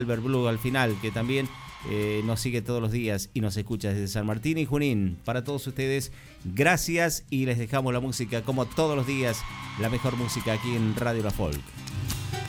Albert Blue al final, que también nos sigue todos los días y nos escucha desde San Martín y Junín. Para todos ustedes, gracias y les dejamos la música como todos los días, la mejor música aquí en Radio La Folk.